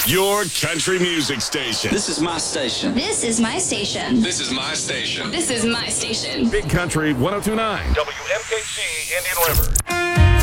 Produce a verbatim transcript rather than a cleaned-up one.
Your country music station. This is my station. This is my station. This is my station. This is my station. Big Country ten twenty-nine. W M K C Indian River.